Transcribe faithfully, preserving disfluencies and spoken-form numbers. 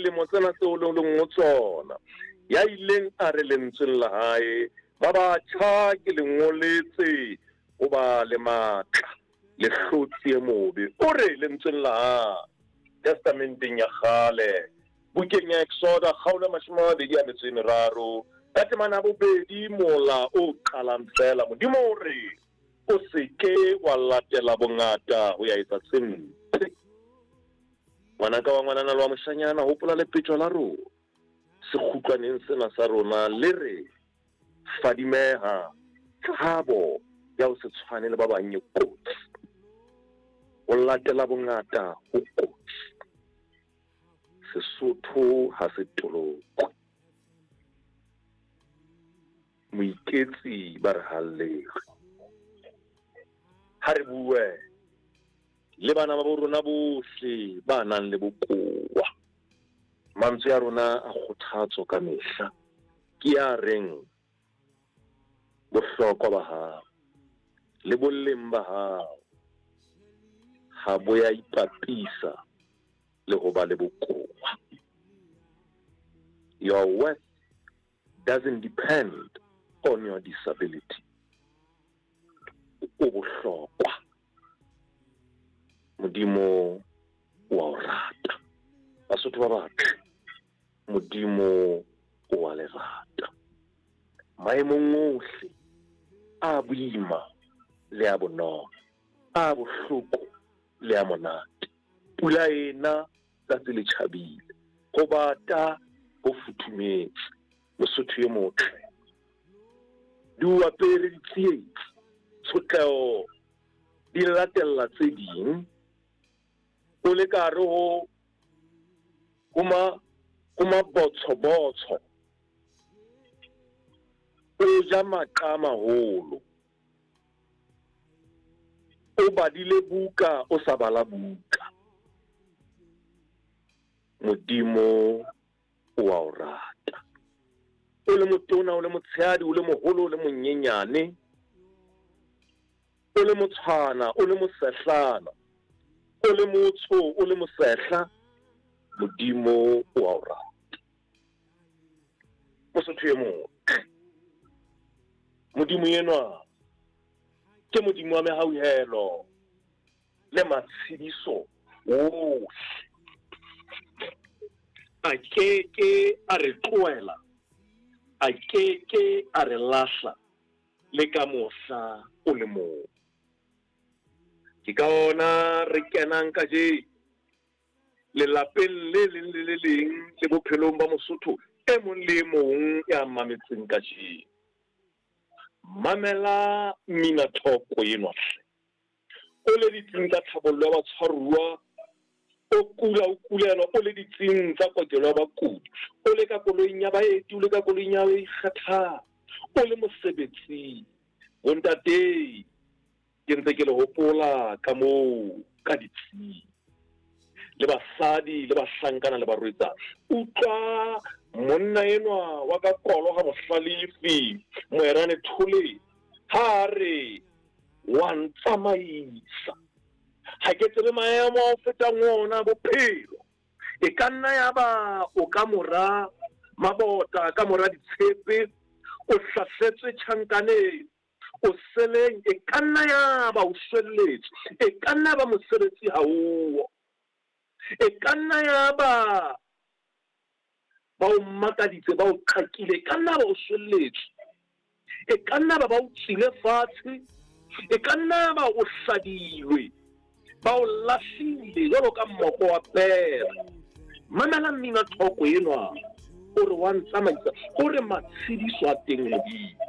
dilemo tsena tseo le leng mo tsona ya ileng a re lentsweng la hae ba batjha ke lengoletse o ba le matla le hlotsi e mobe o re lentsweng la testamenteng ya khale bukeng ya Exoda kgaolo mashome a mabedi a metso e meraro ka temana bobedi mola o qalang fela modimo o re o se ke wa latela bongata ho ya etsa tsempe ngwanaka wa ngwanana lwa moshanyana hopola le petjwa la rona sekgutlwaneng sena sa rona le re fadimeha thabo ya ho se tshwane le ba bang kotsi o latela bongata ho kotsi Sesotho ha se tolokwe moiketsi ba re hallega ha re bue le bana ba rona bohle ba nang le bokowa mantswe ya rona a kgothatso ka mehla ke ya reng bohlokwa ba hao le bolleng ba hao ha bo ya ipapisa le ho ba le bokowa. Your worth doesn't depend on your disability. O bohlokwa modimo wa rata Basotho ba batle modimo wa le rata maemong ohle a boima le a bonolo a bohloko le a monate pula ena tsatsi le tjhabile go bata go futhumetse Mosotho ye motle di o apere ditsietsi tsotleo di latella tse ding o le ka re ho kuma kuma botso botso o ja maqama holo o badile buka o sa bala buka modimo wa o rata o le motona o le motshehadi o le moholo o le monyenyane o le motshwana o le mosehlana o le motsho o le mosehla modimo wa o rata Mosotho ye motle modimo yenwa ke modimo wa mehauhelo le matshidiso ohle a ke ke a re tloela a ke ke a re lahla le ka mohla o le moo ke ka ona re kenang ka je le lapeng le leng le le leng le bophelong ba Mosotho e mong le mong ya mametseng ka je mamela mina thoko yenwa hle o le ditsing tsa tlhabollo ya batshwaruwa o kula o kulelwa o le ditsing tsa kokelo ya bakudi o le ka koloing ya baeti o le ka koloing ya ikgetha o le mosebetsi bontate ke ntse ke le hopola ka moo ka ditsi le basadi le bahlankana le barwetsa utlwa monna enwa wa ka kolo ga mohlalifi moerane thole ha re wa ntsamaisa ha ke tsebe maemo a feta ngona bophelo e ka nna ya ba o ka mora mabota ka mora ditshepe o hlahletswe tjhankaneng o seleng e ka nna ya ba o swelletse e ka nna ba mosebetsi hao e ka nna ya ba ba o makaditse ba o qakile e ka nna ba o swelletse e ka nna ba ba o tsile fatshe e ka nna ba o hladilwe ba o lahlile jwalo ka mmoko wa pere mamela mmina thoko enwa o re wa ntsamaisa o re matshidiso a teng modimo